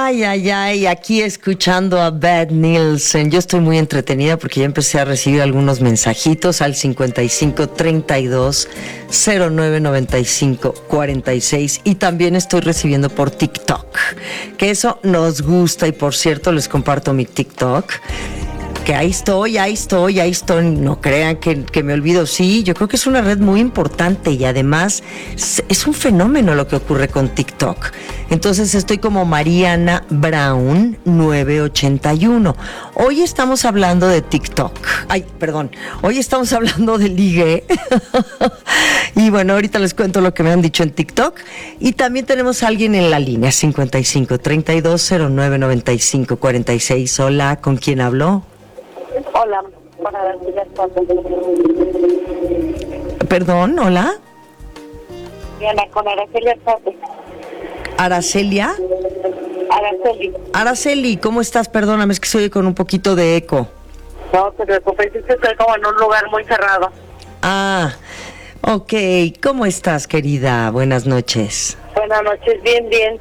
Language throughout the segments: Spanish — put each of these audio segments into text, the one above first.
Ay, ay, ay, aquí escuchando a Beth Nielsen. Yo estoy muy entretenida porque ya empecé a recibir algunos mensajitos al 55 32 09 95 46 y también estoy recibiendo por TikTok, que eso nos gusta. Y por cierto, les comparto mi TikTok, que ahí estoy, no crean que me olvido. Sí, yo creo que es una red muy importante y además es un fenómeno lo que ocurre con TikTok. Entonces estoy como Mariana Brown 981. Hoy estamos hablando de TikTok. Hoy estamos hablando de ligue. Y bueno, ahorita les cuento lo que me han dicho en TikTok. Y también tenemos a alguien en la línea, 55 32 09 95 46. Hola, ¿con quién hablo? Hola, con Araceli. Perdón, hola. Diana, con Araceli Alzate. ¿Aracelia? Araceli, ¿cómo estás? Perdóname, es que se oye con un poquito de eco. No te preocupes, es que estoy como en un lugar muy cerrado. Ah, ok. ¿Cómo estás, querida? Buenas noches. Buenas noches, bien.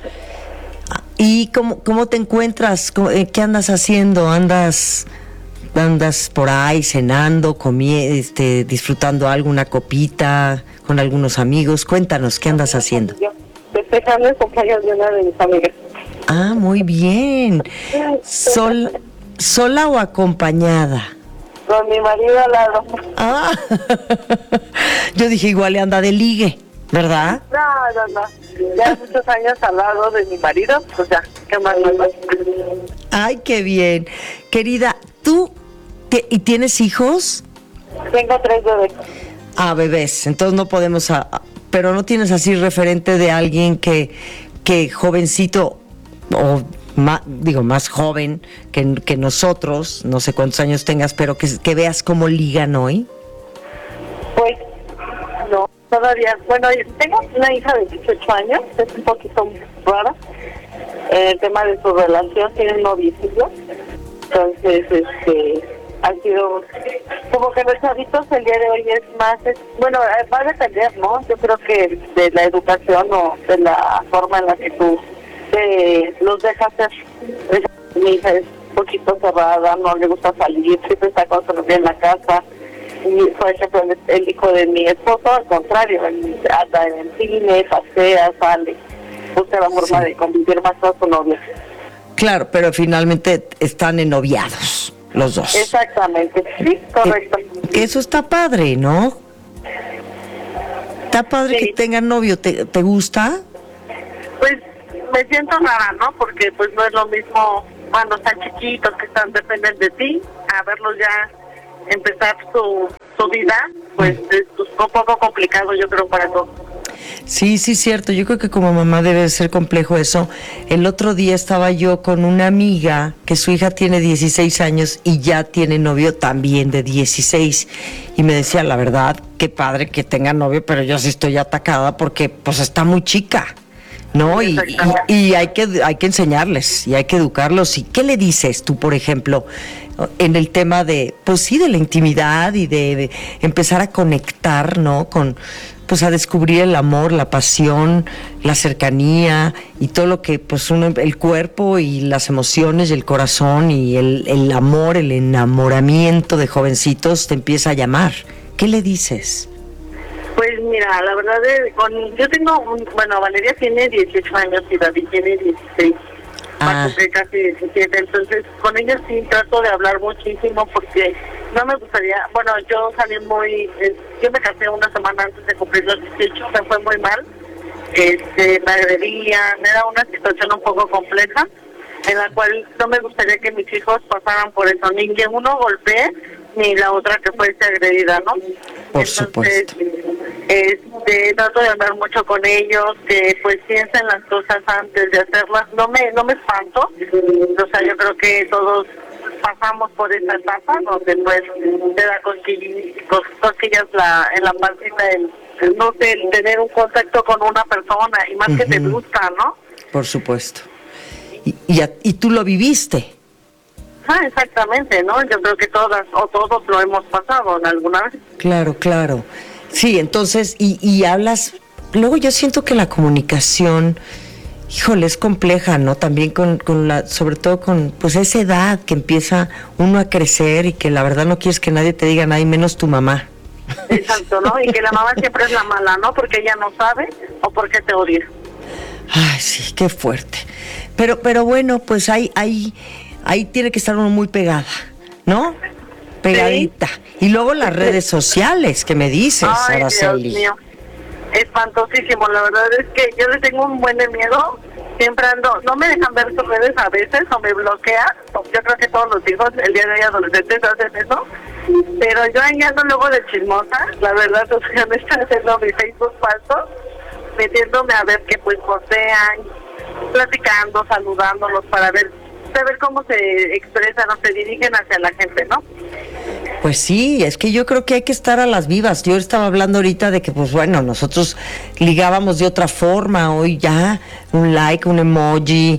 ¿Y cómo te encuentras? ¿Qué andas haciendo? ¿Andas por ahí cenando, disfrutando algo, una copita con algunos amigos? Cuéntanos, ¿qué andas haciendo? Yo festejando el cumpleaños de una de mis amigas. Ah, muy bien. ¿Sola o acompañada? Con mi marido al lado. Ah, yo dije igual le anda de ligue, ¿verdad? No. Ya muchos años al lado de mi marido, pues ya, ¿qué más? Ay, qué bien. Querida, ¿tú y tienes hijos? Tengo 3 bebés. Ah, bebés, entonces no podemos... pero no tienes así referente de alguien que jovencito o más joven que nosotros, no sé cuántos años tengas, pero que veas cómo ligan hoy. Pues no, todavía. Bueno, tengo una hija de 18 años, es un poquito rara. El tema de su relación, tiene un noviecillo. Entonces, ha sido como que los chavitos el día de hoy es más, va a depender, ¿no? Yo creo que de la educación o de la forma en la que tú los dejas ser. Mi hija es un poquito cerrada, no le gusta salir, siempre está con su novia en la casa. Y, por ejemplo, el hijo de mi esposo, al contrario, él anda en el cine, pasea, sale, busca la forma de convivir más con su novia. Claro, pero finalmente están ennoviados los dos. Exactamente, sí, correcto. Eso está padre, ¿no? Está padre que tengan novio. ¿Te gusta? Pues me siento rara, ¿no? Porque pues no es lo mismo cuando están chiquitos, que dependen de ti, a verlos ya empezar su vida, pues es un poco complicado, yo creo, para todos. Sí, cierto. Yo creo que como mamá debe ser complejo eso. El otro día estaba yo con una amiga que su hija tiene 16 años y ya tiene novio también de 16. Y me decía, la verdad, qué padre que tenga novio, pero yo sí estoy atacada porque pues está muy chica, ¿no? Y hay que enseñarles y hay que educarlos. ¿Y qué le dices tú, por ejemplo, en el tema de, pues sí, de la intimidad y de empezar a conectar, ¿no? Pues a descubrir el amor, la pasión, la cercanía y todo lo que pues el cuerpo y las emociones y el corazón y el amor, el enamoramiento de jovencitos te empieza a llamar? ¿Qué le dices? Pues mira, la verdad yo tengo Valeria tiene 18 años y David tiene 16. Va a cumplir casi 17, entonces con ellos sí trato de hablar muchísimo porque no me gustaría, yo salí yo me casé una semana antes de cumplir los 18, me fue muy mal, me agredían, era una situación un poco compleja, en la cual no me gustaría que mis hijos pasaran por eso, ni que uno golpee, ni la otra que fuese agredida, ¿no? Por supuesto. Trato de hablar mucho con ellos, que pues piensen las cosas antes de hacerlas. No me espanto, o sea, yo creo que todos pasamos por esa etapa donde pues te da cosquillas en la pancita, el tener un contacto con una persona y más que te gusta, ¿no? Por supuesto. ¿Y tú lo viviste? Exactamente, ¿no? Yo creo que todos lo hemos pasado en alguna vez. Claro. Sí, entonces, y hablas, luego yo siento que la comunicación, híjole, es compleja, ¿no? También con la, sobre todo con pues esa edad que empieza uno a crecer y que la verdad no quieres que nadie te diga nada y menos tu mamá. Exacto, ¿no? Y que la mamá siempre es la mala, ¿no? Porque ella no sabe o porque te odia. Ay, sí, qué fuerte. Pero bueno, pues ahí tiene que estar uno muy pegada, ¿no? Pegadita. Sí. Y luego las redes sociales, que me dices, ay, Araceli. Dios mío. Espantosísimo, la verdad es que yo le tengo un buen de miedo. Siempre ando, no me dejan ver sus redes a veces o me bloquean. Yo creo que todos los hijos el día de hoy adolescentes hacen eso. Pero yo ahí ando luego de chismosa, la verdad, o sea, me están haciendo mi Facebook falso, metiéndome a ver qué pues postean, platicando, saludándolos para saber cómo se expresan o se dirigen hacia la gente, ¿no? Pues sí, es que yo creo que hay que estar a las vivas. Yo estaba hablando ahorita de que, pues bueno, nosotros ligábamos de otra forma. Hoy ya un like, un emoji,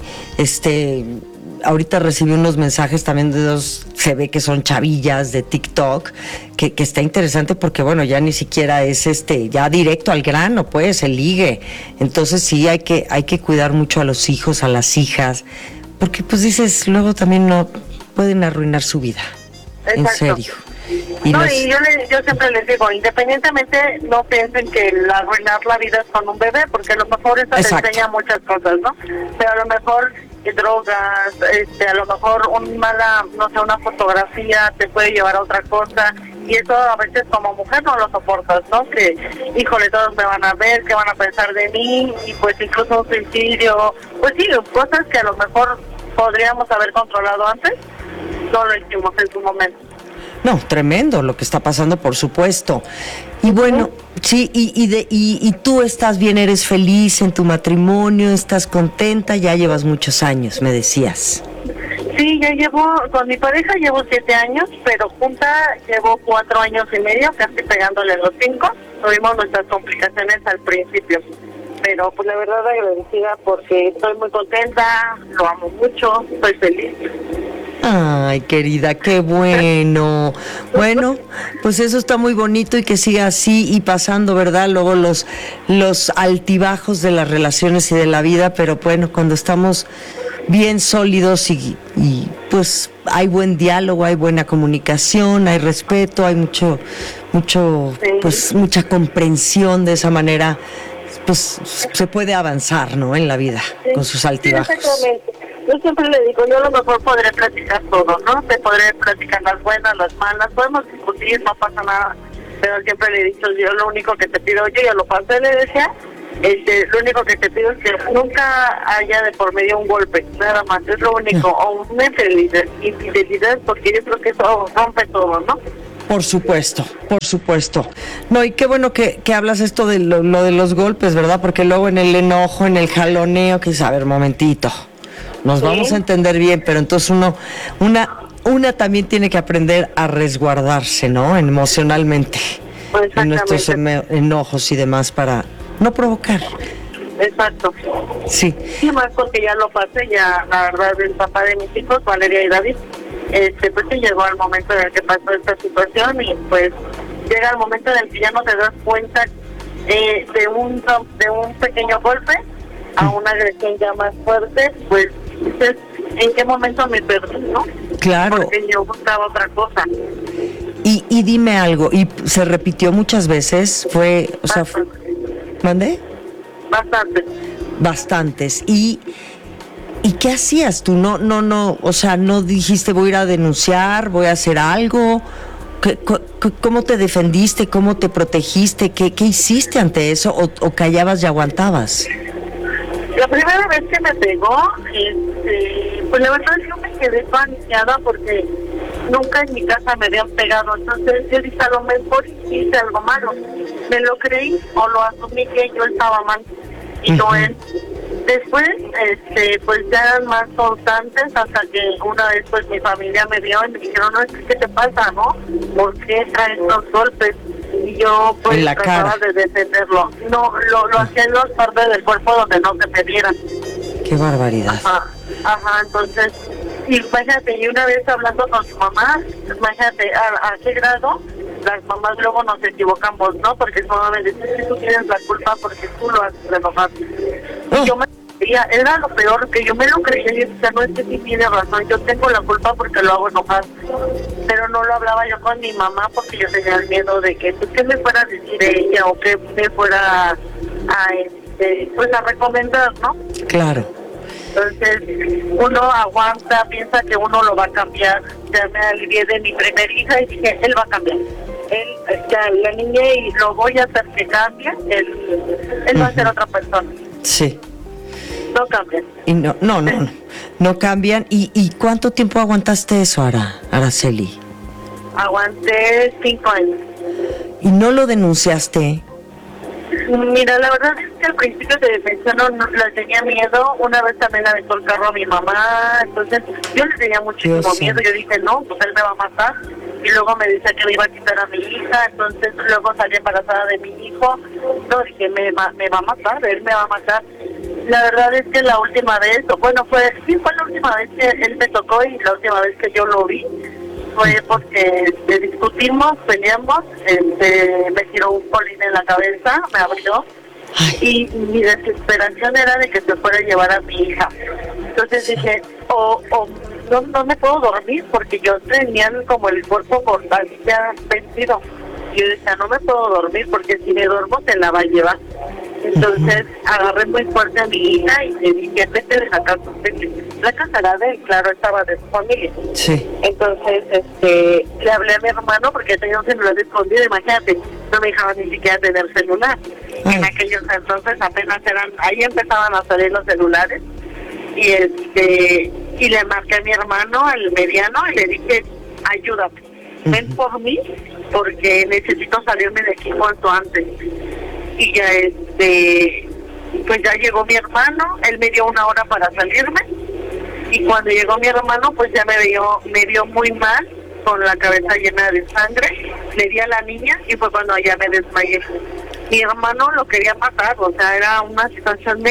ahorita recibí unos mensajes también de dos, se ve que son chavillas de TikTok, que está interesante porque, bueno, ya ni siquiera es ya directo al grano, pues, el ligue. Entonces sí hay que cuidar mucho a los hijos, a las hijas, porque pues dices, luego también no pueden arruinar su vida. Exacto. En serio. Y yo siempre les digo, independientemente no piensen que arruinar la vida es con un bebé, porque a lo mejor eso te enseña muchas cosas, ¿no? Pero a lo mejor drogas, a lo mejor una fotografía te puede llevar a otra cosa, y eso a veces como mujer no lo soportas, ¿no? Que, híjole, todos me van a ver, qué van a pensar de mí, y pues incluso un suicidio, pues sí, cosas que a lo mejor podríamos haber controlado antes, no lo hicimos en su momento. No, tremendo lo que está pasando, por supuesto. Y bueno, sí, y tú estás bien, eres feliz en tu matrimonio, estás contenta, ya llevas muchos años, me decías. Sí, con mi pareja llevo 7 años, pero junta llevo 4 años y medio, casi pegándole los 5. Tuvimos nuestras complicaciones al principio, pero pues la verdad agradecida porque estoy muy contenta, lo amo mucho, estoy feliz. Ay, querida, qué bueno. Bueno, pues eso está muy bonito y que siga así y pasando, ¿verdad? Luego los altibajos de las relaciones y de la vida, pero bueno, cuando estamos bien sólidos y pues hay buen diálogo, hay buena comunicación, hay respeto, hay mucho, pues mucha comprensión, de esa manera, pues se puede avanzar, ¿no? En la vida, con sus altibajos. Sí, exactamente. Yo siempre le digo, yo a lo mejor podré platicar todo, ¿no? Te podré platicar las buenas, las malas, podemos discutir, no pasa nada. Pero siempre le he dicho, yo lo único que te pido, yo ya lo pasé, le decía, lo único que te pido es que nunca haya de por medio un golpe, nada más, es lo único, o una infidelidad, porque yo creo que eso rompe todo, ¿no? Por supuesto. No, y qué bueno que hablas esto de lo de los golpes, ¿verdad? Porque luego en el enojo, en el jaloneo, que dices, a ver, momentito, nos vamos a entender bien, pero entonces una también tiene que aprender a resguardarse, ¿no? Emocionalmente, en nuestros enojos y demás, para no provocar. Exacto. Sí. Sí, más porque ya lo pasé, ya la verdad, el papá de mis hijos, Valeria y David, pues sí llegó el momento en el que pasó esta situación, y pues llega el momento en el que ya no te das cuenta de un pequeño golpe a una agresión ya más fuerte, pues ¿en qué momento me perdí, no? Claro. Porque yo buscaba otra cosa. Y dime algo, ¿y se repitió muchas veces? ¿Mandé? Bastantes. ¿Y qué hacías tú? No, o sea, ¿no dijiste voy a ir a denunciar, voy a hacer algo? ¿Cómo te defendiste? ¿Cómo te protegiste? ¿Qué hiciste ante eso? ¿O callabas y aguantabas? La primera vez que me pegó, pues la verdad yo me quedé paniqueada porque nunca en mi casa me habían pegado. Entonces yo dije, a lo mejor hice algo malo. Me lo creí o lo asumí que yo estaba mal y no él. Después, pues ya eran más constantes hasta que una vez pues mi familia me vio y me dijeron, no, ¿qué te pasa, no? ¿Por qué traes estos golpes? Y yo pues trataba de defenderlo. No, lo hacía en las partes del cuerpo donde no se me vieran. Qué barbaridad. Ajá, entonces, imagínate, y una vez hablando con su mamá, imagínate, ¿a qué grado? Las mamás luego nos equivocamos, ¿no? Porque su mamá me dice, si tú tienes la culpa porque tú lo haces de enojar. Y yo me creía, era lo peor, que yo me lo creía y decía, no, es que sí tiene razón, yo tengo la culpa porque lo hago enojar, pero no lo hablaba yo con mi mamá porque yo tenía el miedo de que, pues, ¿qué me fuera a decir ella o que me fuera pues a recomendar, ¿no? Claro. Entonces, uno aguanta, piensa que uno lo va a cambiar. Ya me alivié de mi primera hija y dije, él va a cambiar. Él, ya la niña, y lo voy a hacer que cambie. Él va a ser otra persona. Sí. No cambian. Y no cambian. ¿Y cuánto tiempo aguantaste eso, Araceli? Aguanté 5 años. ¿Y no lo denunciaste? Mira, la verdad es que al principio de defensa no le tenía miedo. Una vez también aventó el carro a mi mamá, entonces yo le tenía muchísimo miedo. Yo dije, no, pues él me va a matar. Y luego me decía que me iba a quitar a mi hija, entonces luego salí embarazada de mi hijo. No, dije, me va a matar, él me va a matar. La verdad es que la última vez, bueno, fue la última vez que él me tocó y la última vez que yo lo vi. Fue porque discutimos, peleamos, me tiró un polín en la cabeza, me abrió, y mi desesperación era de que se fuera a llevar a mi hija. Entonces dije, no me puedo dormir porque yo tenía como el cuerpo cortado, ya vencido. Yo decía, no me puedo dormir porque si me duermo se la va a llevar. Entonces agarré muy fuerte a mi hija y le dije, vete de la casa, la casará de él, claro, estaba de su familia. Sí. Entonces le hablé a mi hermano porque tenía un celular escondido, imagínate, no me dejaba ni siquiera tener celular. En aquellos entonces apenas ahí empezaban a salir los celulares, y le marqué a mi hermano, al mediano, y le dije, ayúdame, ven por mí porque necesito salirme de aquí cuanto antes. Y ya pues ya llegó mi hermano, él me dio 1 hora para salirme, y cuando llegó mi hermano pues ya me vio muy mal, con la cabeza llena de sangre, le di a la niña y fue cuando ya me desmayé. Mi hermano lo quería matar, o sea, era una situación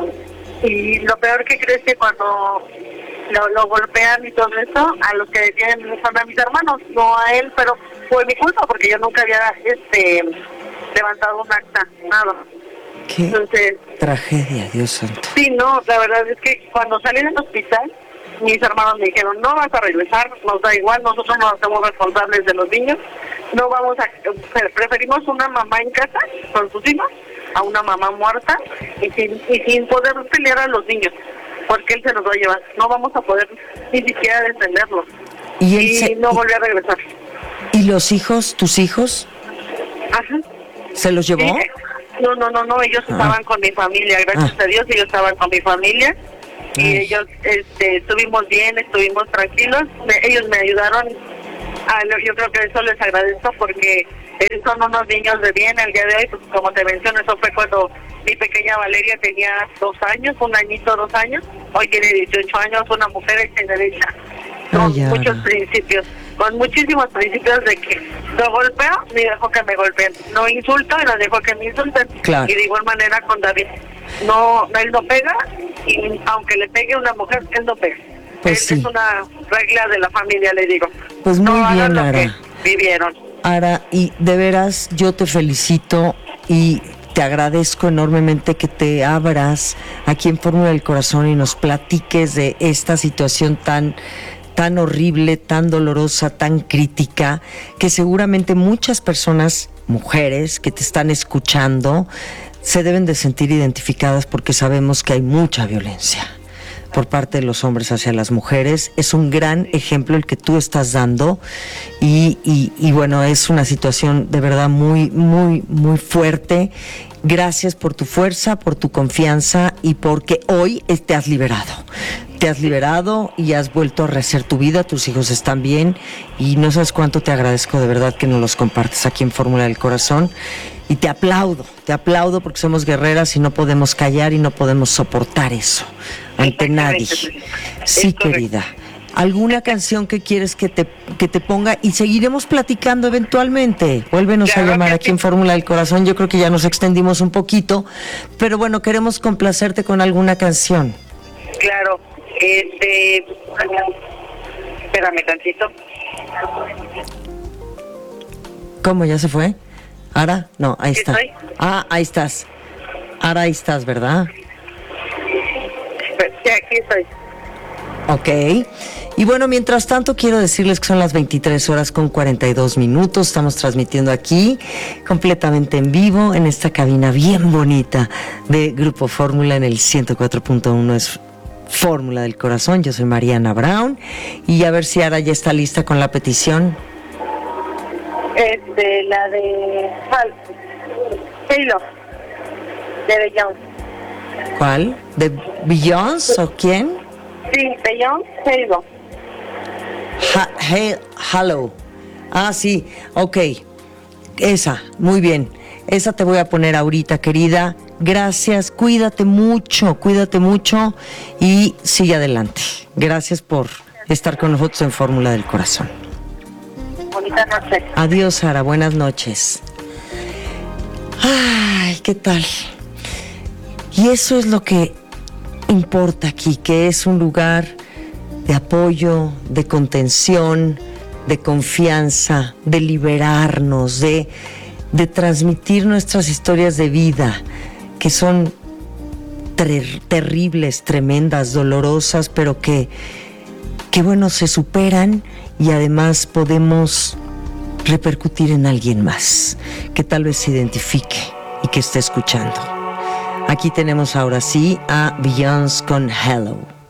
y lo peor que creo es que cuando lo golpean y todo eso, a los que detienen son a mis hermanos, no a él, pero fue mi culpa porque yo nunca había levantado un acta, nada. Qué Entonces, tragedia, Dios santo. Sí, no, la verdad es que cuando salí del hospital, mis hermanos me dijeron, no vas a regresar, nos da igual, nosotros nos hacemos responsables de los niños, no vamos a, preferimos una mamá en casa con sus hijos a una mamá muerta y sin poder pelear a los niños, porque él se los va a llevar, no vamos a poder ni siquiera defenderlos. Y no volvió a regresar. ¿Y los hijos, tus hijos? Ajá. ¿Se los llevó? Sí. No, ellos estaban con mi familia, gracias a Dios, ellos estaban con mi familia. Y ellos estuvimos bien, estuvimos tranquilos, ellos me ayudaron, yo creo que eso les agradezco porque son unos niños de bien el día de hoy, pues como te menciono, eso fue cuando mi pequeña Valeria tenía 2 años, 1 añito, 2 años, hoy tiene 18 años, una mujer hecha y derecha, con muchos principios, con muchísimos principios de que no golpeo ni dejo que me golpeen, no insulto y no dejo que me insulten. Claro. Y de igual manera con David, no, él no pega, y aunque le pegue a una mujer, él no pega. Pues sí. Es una regla de la familia, le digo. Pues muy no bien, Ara. Que vivieron. Ara, y de veras yo te felicito y te agradezco enormemente que te abras aquí en Fórmula del Corazón y nos platiques de esta situación tan horrible, tan dolorosa, tan crítica, que seguramente muchas personas, mujeres que te están escuchando, se deben de sentir identificadas porque sabemos que hay mucha violencia por parte de los hombres hacia las mujeres. Es un gran ejemplo el que tú estás dando y bueno, es una situación de verdad muy, muy, muy fuerte. Gracias por tu fuerza, por tu confianza y porque hoy te has liberado. Te has liberado y has vuelto a rehacer tu vida, tus hijos están bien y no sabes cuánto te agradezco de verdad que nos los compartes aquí en Fórmula del Corazón. Y te aplaudo porque somos guerreras y no podemos callar y no podemos soportar eso ante nadie. Sí, querida. ¿Alguna canción que quieres que te ponga? Y seguiremos platicando eventualmente. Vuélvenos a llamar aquí en Fórmula del Corazón. Yo creo que ya nos extendimos un poquito, pero bueno, queremos complacerte con alguna canción. Claro. Espérame tantito. ¿Cómo, ya se fue? ¿Ara? No, ahí está. ¿Estoy? Ahí estás. Ara, ahí estás, ¿verdad? Sí, aquí estoy. Ok. Y bueno, mientras tanto quiero decirles que son las 23 horas con 42 minutos. Estamos transmitiendo aquí completamente en vivo en esta cabina bien bonita de Grupo Fórmula en el 104.1 es Fórmula del Corazón. Yo soy Mariana Brown y a ver si ahora ya está lista con la petición. La de Halo, de Beyoncé. ¿Cuál? ¿De Beyoncé o quién? Sí, Beyoncé, Halo. Hello. Ah, sí, ok. Esa, muy bien. Esa te voy a poner ahorita, querida. Gracias, cuídate mucho y sigue adelante. Gracias por estar con nosotros en Fórmula del Corazón. Bonita noche. Adiós, Sara, buenas noches. Ay, ¿qué tal? Y eso es lo que importa aquí, que es un lugar de apoyo, de contención, de confianza, de liberarnos, de transmitir nuestras historias de vida, que son terribles, tremendas, dolorosas, pero que bueno, se superan y además podemos repercutir en alguien más que tal vez se identifique y que esté escuchando. Aquí tenemos ahora sí a Beyoncé con Hello.